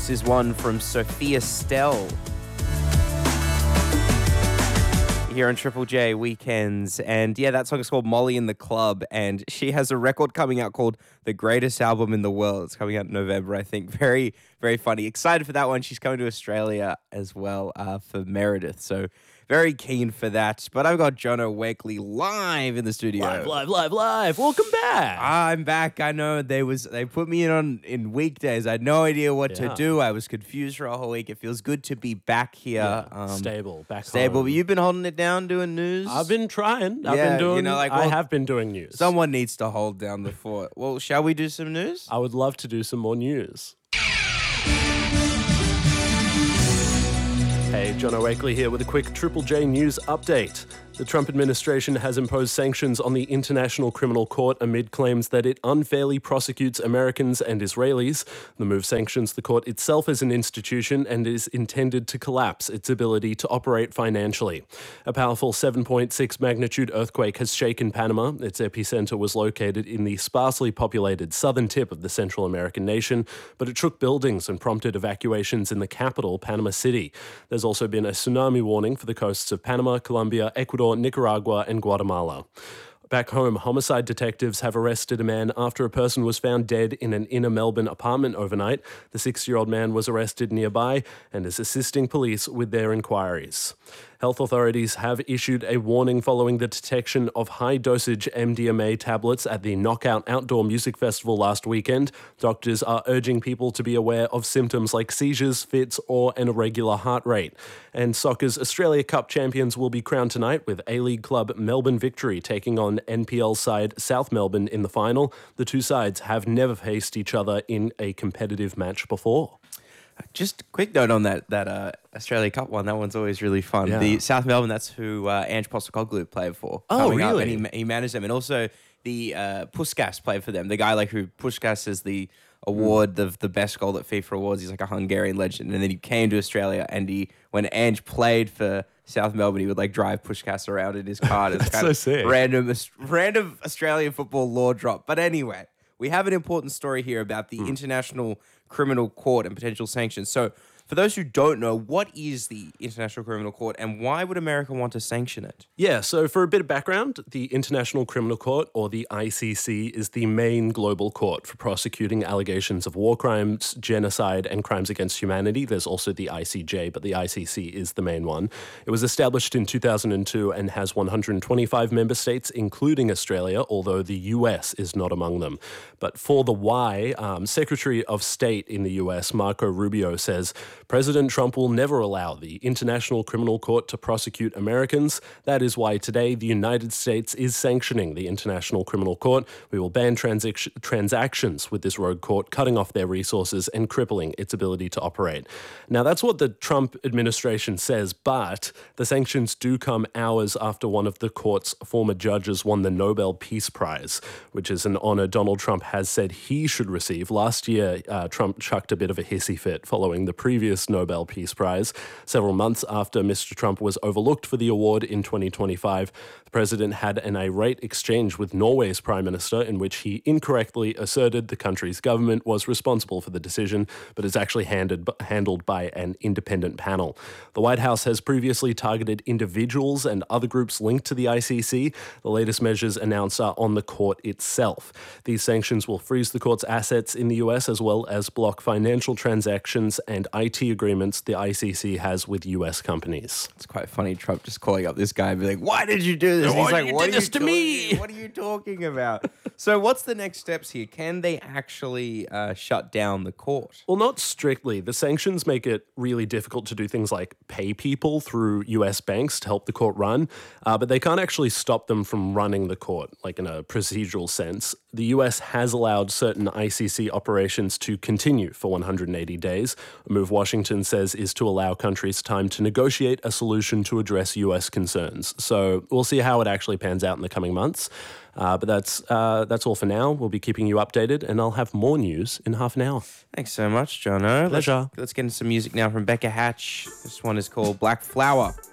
This is one from Sophia Stell here on Triple J Weekends. And yeah, that song is called Molly in the Club. And she has a record coming out called The Greatest Album in the World. It's coming out in November, I think. Very, very funny. Excited for that one. She's coming to Australia as well for Meredith. So very keen for that. But I've got Jono Wakely live in the studio. Live. Welcome back. I'm back. I know they put me in weekdays. I had no idea what to do. I was confused for a whole week. It feels good to be back here. Stable. Home. But you've been holding it down doing news? I've been trying. I have been doing news. Someone needs to hold down the fort. Well, shall we do some news? I would love to do some more news. Hey, Jono Wakely here with a quick Triple J news update. The Trump administration has imposed sanctions on the International Criminal Court amid claims that it unfairly prosecutes Americans and Israelis. The move sanctions the court itself as an institution and is intended to collapse its ability to operate financially. A powerful 7.6 magnitude earthquake has shaken Panama. Its epicenter was located in the sparsely populated southern tip of the Central American nation, but it shook buildings and prompted evacuations in the capital, Panama City. There's also been a tsunami warning for the coasts of Panama, Colombia, Ecuador, Nicaragua, and Guatemala. Back home, homicide detectives have arrested a man after a person was found dead in an inner Melbourne apartment overnight. The 6-year-old man was arrested nearby and is assisting police with their inquiries. Health authorities have issued a warning following the detection of high-dosage MDMA tablets at the Knockout Outdoor Music Festival last weekend. Doctors are urging people to be aware of symptoms like seizures, fits, or an irregular heart rate. And soccer's Australia Cup champions will be crowned tonight with A-League club Melbourne Victory taking on NPL side South Melbourne in the final. The two sides have never faced each other in a competitive match before. Just a quick note on that Australia Cup one. That one's always really fun. Yeah. The South Melbourne, that's who Ange Postecoglou played for. Oh, really? And he managed them. And also the Puskás played for them. The guy who Puskás is the award, the best goal at FIFA Awards. He's like a Hungarian legend. And then he came to Australia and when Ange played for South Melbourne, he would drive Puskás around in his car. It's kind so of sick. Random Australian football law drop. But anyway, we have an important story here about the International Criminal Court and potential sanctions. So, for those who don't know, what is the International Criminal Court and why would America want to sanction it? Yeah, so for a bit of background, the International Criminal Court, or the ICC, is the main global court for prosecuting allegations of war crimes, genocide, and crimes against humanity. There's also the ICJ, but the ICC is the main one. It was established in 2002 and has 125 member states, including Australia, although the US is not among them. But for the why, Secretary of State in the US, Marco Rubio, says President Trump will never allow the International Criminal Court to prosecute Americans. That is why today the United States is sanctioning the International Criminal Court. We will ban transactions with this rogue court, cutting off their resources and crippling its ability to operate. Now, that's what the Trump administration says, but the sanctions do come hours after one of the court's former judges won the Nobel Peace Prize, which is an honor Donald Trump has said he should receive. Last year, Trump chucked a bit of a hissy fit following the previous Nobel Peace Prize. Several months after Mr. Trump was overlooked for the award in 2025, the president had an irate exchange with Norway's prime minister in which he incorrectly asserted the country's government was responsible for the decision, but is actually handled by an independent panel. The White House has previously targeted individuals and other groups linked to the ICC. The latest measures announced are on the court itself. These sanctions will freeze the court's assets in the US as well as block financial transactions and IT agreements the ICC has with US companies. It's quite funny, Trump just calling up this guy and be like, why did you do this? And he's like, what to me? What are you talking about? So what's the next steps here? Can they actually shut down the court? Well, not strictly. The sanctions make it really difficult to do things like pay people through US banks to help the court run, but they can't actually stop them from running the court, like in a procedural sense. The US has allowed certain ICC operations to continue for 180 days, a move Washington says is to allow countries time to negotiate a solution to address US concerns. So we'll see how it actually pans out in the coming months. But that's all for now. We'll be keeping you updated, and I'll have more news in half an hour. Thanks so much, Jono. Pleasure. Let's get into some music now from Becca Hatch. This one is called Black Flower.